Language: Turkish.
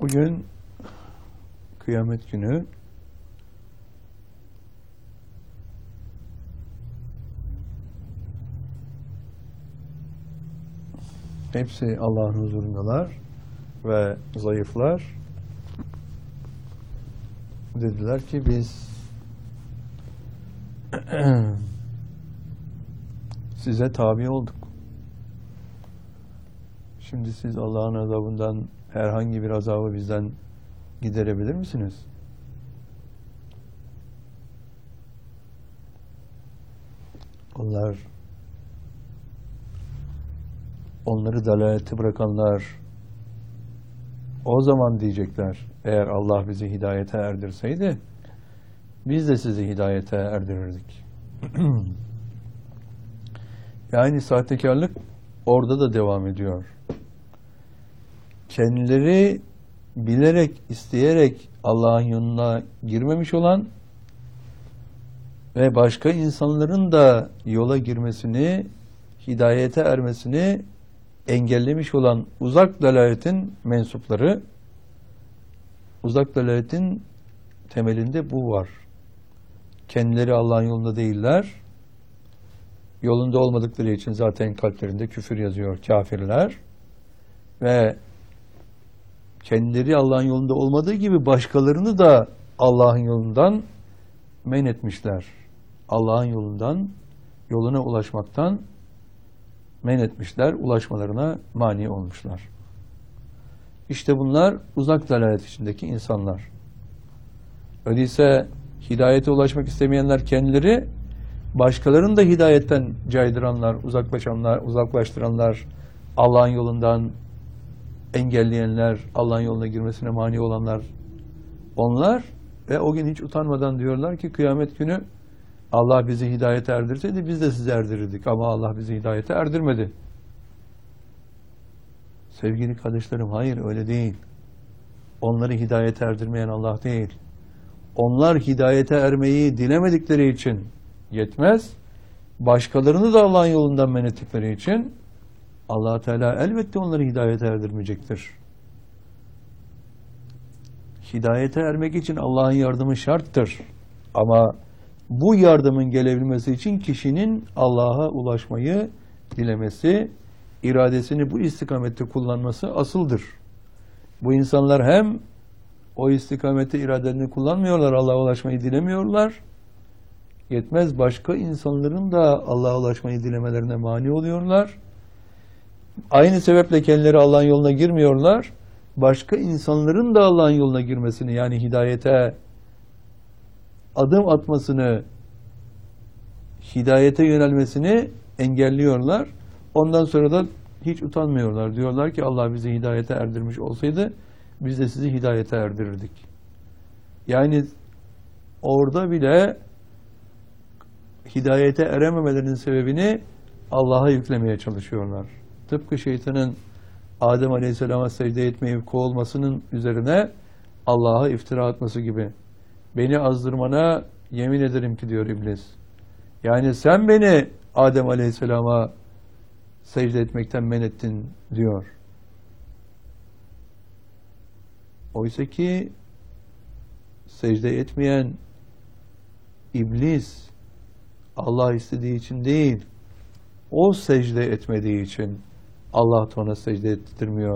Bugün kıyamet günü. Hepsi Allah'ın huzurundalar ve zayıflar. Dediler ki biz size tabi olduk. Şimdi siz Allah'ın azabından herhangi bir azabı bizden giderebilir misiniz? Onları dalalete bırakanlar o zaman diyecekler, eğer Allah bizi hidayete erdirseydi biz de sizi hidayete erdirirdik. Yani sahtekarlık orada da devam ediyor. Kendileri bilerek, isteyerek Allah'ın yoluna girmemiş olan ve başka insanların da yola girmesini, hidayete ermesini engellemiş olan uzak dalaletin mensupları, uzak dalaletin temelinde bu var. Kendileri Allah'ın yolunda değiller. Yolunda olmadıkları için zaten kalplerinde küfür yazıyor, kafirler. Ve kendileri Allah'ın yolunda olmadığı gibi başkalarını da Allah'ın yolundan men etmişler. Allah'ın yoluna ulaşmaktan men etmişler, ulaşmalarına mani olmuşlar. İşte bunlar uzak dalalet içindeki insanlar. Öyleyse hidayete ulaşmak istemeyenler kendileri, başkalarını da hidayetten caydıranlar, uzaklaştıranlar, Allah'ın yolundan engelleyenler, Allah'ın yoluna girmesine mani olanlar onlar ve o gün hiç utanmadan diyorlar ki kıyamet günü Allah bizi hidayete erdirseydi biz de sizi erdirirdik ama Allah bizi hidayete erdirmedi. Sevgili kardeşlerim, hayır öyle değil. Onları hidayete erdirmeyen Allah değil. Onlar hidayete ermeyi dilemedikleri için yetmez. Başkalarını da Allah'ın yolundan men ettikleri için Allah Teala elbette onları hidayete erdirmeyecektir. Hidayete ermek için Allah'ın yardımı şarttır. Ama bu yardımın gelebilmesi için kişinin Allah'a ulaşmayı dilemesi, iradesini bu istikamette kullanması asıldır. Bu insanlar hem o istikamette iradelerini kullanmıyorlar, Allah'a ulaşmayı dilemiyorlar. Yetmez, başka insanların da Allah'a ulaşmayı dilemelerine mani oluyorlar. Aynı sebeple kendileri Allah'ın yoluna girmiyorlar. Başka insanların da Allah'ın yoluna girmesini, yani hidayete adım atmasını, hidayete yönelmesini engelliyorlar. Ondan sonra da hiç utanmıyorlar. Diyorlar ki Allah bizi hidayete erdirmiş olsaydı biz de sizi hidayete erdirirdik. Yani orada bile hidayete erememelerinin sebebini Allah'a yüklemeye çalışıyorlar. Tıpkı şeytanın Adem Aleyhisselam'a secde etmeyip kovulmasının üzerine Allah'a iftira atması gibi. Beni azdırmana yemin ederim ki diyor iblis. Yani sen beni Adem Aleyhisselam'a secde etmekten men ettin diyor. Oysa ki secde etmeyen iblis Allah istediği için değil, o secde etmediği için Allah da ona secde ettirmiyor.